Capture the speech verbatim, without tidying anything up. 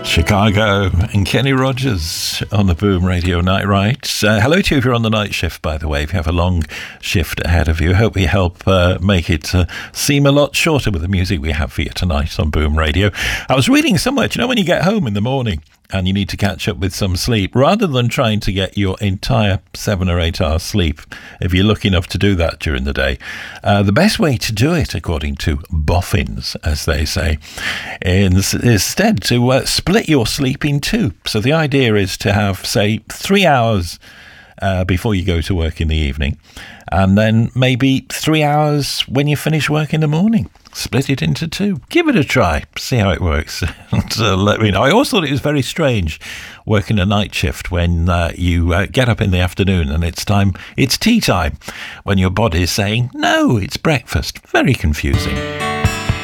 Chicago and Kenny Rogers on the Boom Radio Night Ride. Uh, hello to you if you're on the night shift, by the way. If you have a long shift ahead of you, hope we help uh, make it uh, seem a lot shorter with the music we have for you tonight on Boom Radio. I was reading somewhere, do you know when you get home in the morning and you need to catch up with some sleep, rather than trying to get your entire seven or eight hours sleep, if you're lucky enough to do that during the day, uh, the best way to do it, according to boffins, as they say, is instead to uh, split your sleep in two. So the idea is to have, say, three hours uh, before you go to work in the evening, and then maybe three hours when you finish work in the morning. Split it into two. Give it a try. See how it works. So let me know. I always thought it was very strange working a night shift when uh, you uh, get up in the afternoon and it's time, it's tea time, when your body is saying, no, it's breakfast. Very confusing.